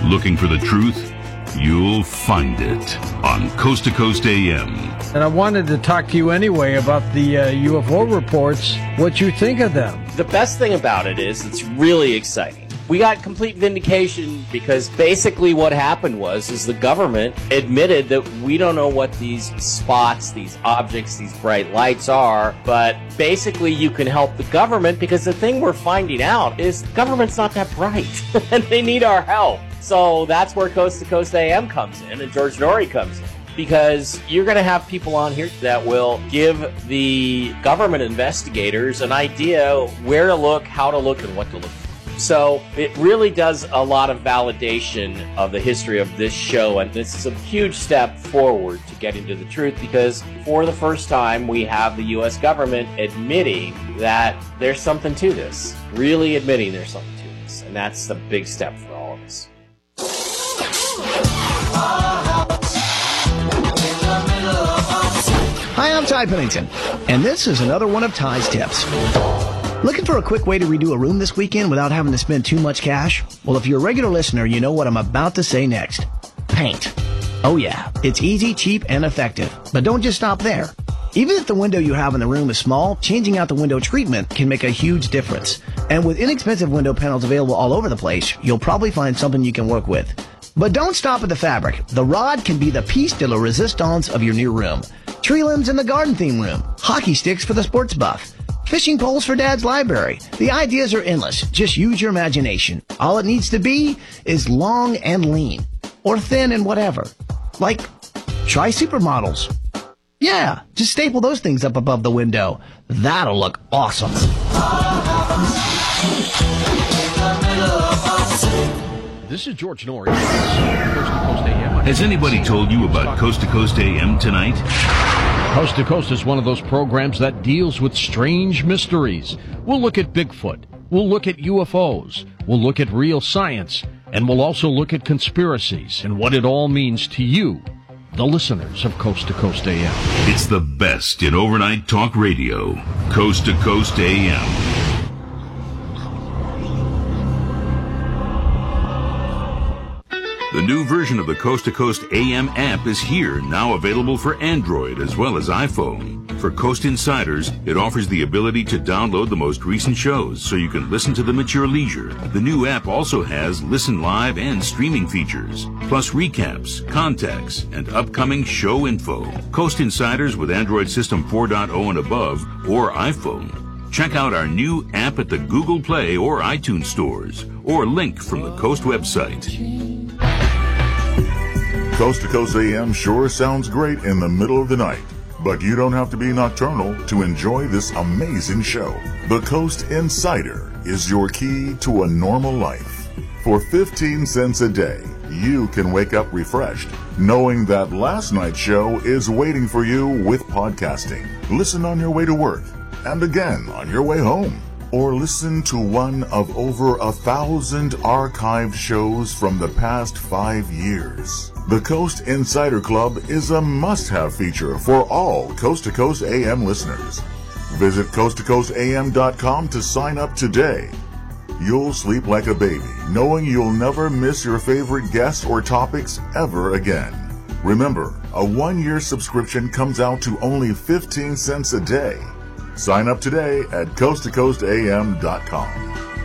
Looking for the truth? You'll find it on Coast to Coast AM. And I wanted to talk to you anyway about the UFO reports, what you think of them. The best thing about it is it's really exciting. We got complete vindication because basically what happened is the government admitted that we don't know what these spots, these objects, these bright lights are, but basically you can help the government because the thing we're finding out is the government's not that bright and they need our help. So that's where Coast to Coast AM comes in and George Noory comes in. Because you're going to have people on here that will give the government investigators an idea where to look, how to look, and what to look for. So it really does a lot of validation of the history of this show, and this is a huge step forward to getting to the truth because for the first time we have the U.S. government admitting that there's something to this, really admitting there's something to this, and that's the big step for all of us. Hi, I'm Ty Pennington, and this is another one of Ty's tips. Looking for a quick way to redo a room this weekend without having to spend too much cash? Well, if you're a regular listener, you know what I'm about to say next. Paint. Oh yeah, it's easy, cheap, and effective. But don't just stop there. Even if the window you have in the room is small, changing out the window treatment can make a huge difference. And with inexpensive window panels available all over the place, you'll probably find something you can work with. But don't stop at the fabric. The rod can be the piece de la resistance of your new room. Tree limbs in the garden theme room. Hockey sticks for the sports buff. Fishing poles for Dad's library. The ideas are endless. Just use your imagination. All it needs to be is long and lean. Or thin and whatever. Like, try supermodels. Yeah, just staple those things up above the window. That'll look awesome. This is George Noory. Coast to Coast AM. Has anybody told you about Coast to Coast AM tonight? Coast to Coast is one of those programs that deals with strange mysteries. We'll look at Bigfoot. We'll look at UFOs. We'll look at real science. And we'll also look at conspiracies and what it all means to you, the listeners of Coast to Coast AM. It's the best in overnight talk radio. Coast to Coast AM. The new version of the Coast to Coast AM app is here, now available for Android as well as iPhone. For Coast Insiders, it offers the ability to download the most recent shows so you can listen to them at your leisure. The new app also has listen live and streaming features, plus recaps, contacts, and upcoming show info. Coast Insiders with Android System 4.0 and above or iPhone. Check out our new app at the Google Play or iTunes stores, or link from the Coast website. Coast to Coast AM sure sounds great in the middle of the night, but you don't have to be nocturnal to enjoy this amazing show. The Coast Insider is your key to a normal life. For 15 cents a day, you can wake up refreshed, knowing that last night's show is waiting for you with podcasting. Listen on your way to work, and again on your way home. Or listen to one of over 1,000 archived shows from the past 5 years. The Coast Insider Club is a must-have feature for all Coast to Coast AM listeners. Visit coasttocoastam.com to sign up today. You'll sleep like a baby, knowing you'll never miss your favorite guests or topics ever again. Remember, a 1-year subscription comes out to only 15 cents a day. Sign up today at coasttocoastam.com.